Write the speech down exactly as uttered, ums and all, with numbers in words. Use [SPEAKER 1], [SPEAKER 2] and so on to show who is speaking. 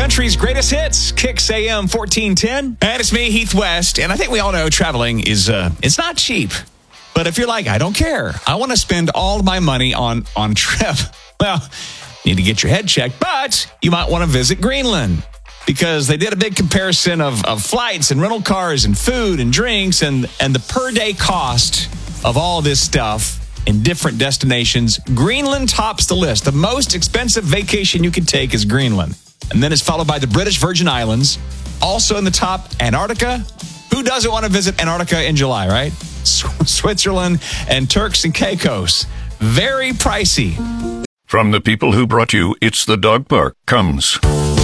[SPEAKER 1] country's greatest hits, Kicks A M fourteen ten. And it's me, Heath West, and I think we all know traveling is, uh, it's not cheap. But if you're like, I don't care, I want to spend all my money on, on trip, well, you need to get your head checked, but you might want to visit Greenland because they did a big comparison of, of flights and rental cars and food and drinks and, and the per day cost of all this stuff in different destinations. Greenland tops the list. The most expensive vacation you can take is Greenland. And then it's followed by the British Virgin Islands. Also in the top, Antarctica. Who doesn't want to visit Antarctica in July, right? Switzerland and Turks and Caicos. Very pricey.
[SPEAKER 2] From the people who brought you It's the Dog Park comes